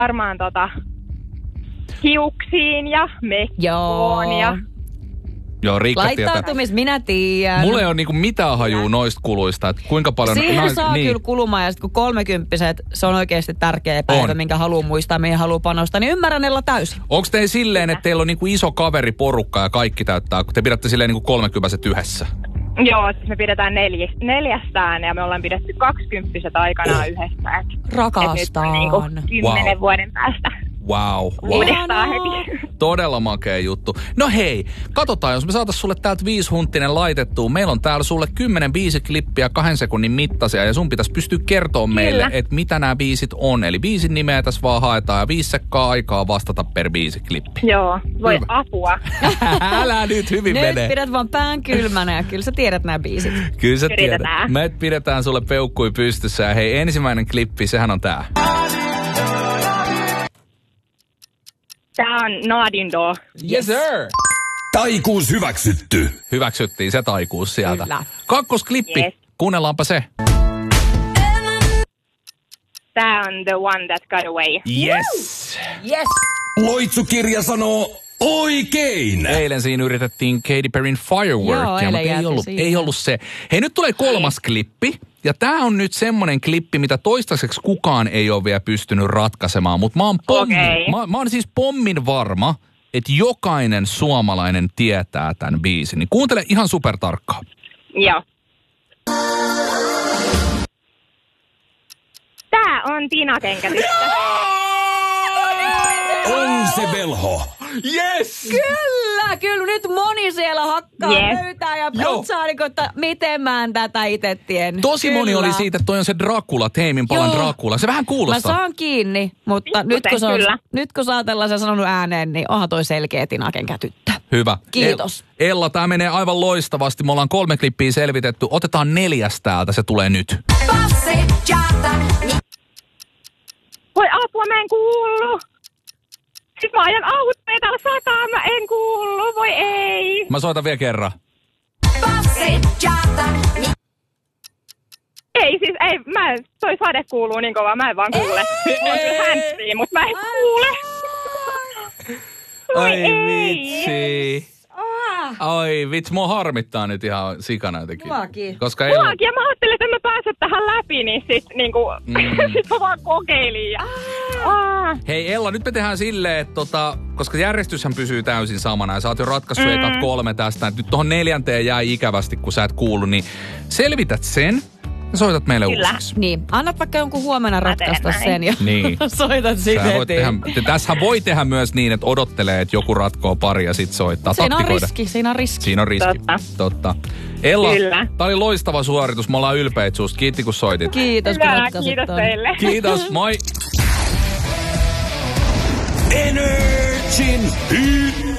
varmaan hiuksiin ja mekkoon ja... Joo, Riikka laittautumis, minä tiedän. Mulla ei ole niinku mitään hajua noista kuluista, että kuinka paljon... Siihen saa kyllä kulumaan, ja sitten kun 30-vuotiaat, se on oikeasti tärkeä päivä, minkä haluaa muistaa, mihin haluaa panostaa, niin ymmärrän Ella täysin. Onko teillä silleen, että teillä on niinku iso kaveriporukka ja kaikki täyttää, kun te pidätte silleen niinku 30 yhdessä? Joo, siis me pidetään neljästään ja me ollaan pidetty 20 aikanaan yhdessä. Rakastaan. Nyt 10 vuoden päästä. Wow. Uudestaan heti. Todella makea juttu. No hei, katsotaan, jos me saatais sulle täältä 5-hunttinen laitettua. Meillä on täällä sulle 10 biisiklippiä 2 sekunnin mittaisia ja sun pitäisi pystyä kertoa meille, että mitä nämä biisit on. Eli biisin nimeä tässä vaan haetaan ja 5 sekkaa aikaa vastata per biisiklippi. Joo, voi apua. Älä nyt, hyvin nyt menee. Nyt pidät vaan pään kylmänä ja kyllä sä tiedät nämä biisit. Kyllä sä tiedät. Me pidetään sulle peukkui pystyssä ja hei, ensimmäinen klippi, sehän on tää. Tää on Nadindo. Yes sir! Taikuus hyväksytty. Hyväksyttiin se taikuus sieltä. Kyllä. Kakkosklippi, yes. Kuunnellaanpa se. Tää on The One That Got Away. Yes! Yes! Loitsukirja sanoo oikein. Eilen siinä yritettiin Katy Perryn Fireworkia, mutta ei ollut se. Hei, nyt tulee 3. klippi. Ja tää on nyt semmonen klippi, mitä toistaiseksi kukaan ei ole vielä pystynyt ratkaisemaan. Mutta mä oon siis pommin varma, että jokainen suomalainen tietää tämän biisin. Niin kuuntele ihan supertarkkaan. Joo. Tää on Tina Kenkätystä. On se velho. Yes! Kyllä nyt moni siellä hakkaa pöytää ja potsaa, että miten mä en tätä itse tiennyt. Tosi moni oli siitä, että toi on se Dracula, Teimin palan Dracula. Se vähän kuulostaa. Mä saan kiinni, mutta nyt kun sä oot tällaisen sanonut ääneen, niin onhan toi selkeä Tina Kenkätyttö. Hyvä. Kiitos. Ella, tää menee aivan loistavasti. Me ollaan 3 klippiä selvitetty. Otetaan 4 täältä, se tulee nyt. Voi apua, mä en kuullut. Siis mä ajan autoja täällä sataa, mä en kuullut, voi ei. Mä soitan vielä kerran. Ei siis, ei, toi sade kuuluu niin kovaa, mä en vaan kuule. Mulla on kyllä handsfree, mutta mä en kuule. Ai vitsi. Ai vitsi, mua harmittaa nyt ihan sikana jotenkin. Muakin. Koska Muakin, ja mä ajattelin, että mä pääsen tähän läpi, niin sit niinku, sit mä vaan kokeilin. Hei Ella, nyt me tehdään silleen, että koska järjestyshän pysyy täysin samana ja sä oot jo ratkaissut ekat 3 tästä, että nyt tohon 4 jäi ikävästi, kun sä et kuulu, niin selvität sen ja soitat meille uusiksi. Niin, annat vaikka jonkun huomenna ratkaista sen ja soitat sitten heti. Tässähän voi tehdä myös niin, että odottelee, että joku ratkoo pari ja sit soittaa. Siinä on riski. Siinä on riski, totta. Ella, tää oli loistava suoritus, me ollaan ylpeitä susta. Kiitti kun soitit. Kiitos kun ratkaisit. Kiitos teille. Kiitos, moi. Energin